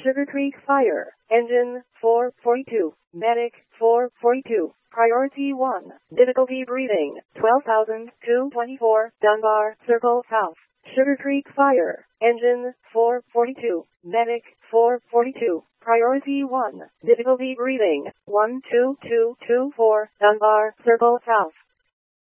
Sugar Creek Fire, Engine 442, Medic 442, Priority 1, Difficulty Breathing, 12,224, Dunbar Circle South. Sugar Creek Fire, Engine 442, Medic 442, Priority 1, Difficulty Breathing, 12224, Dunbar Circle South.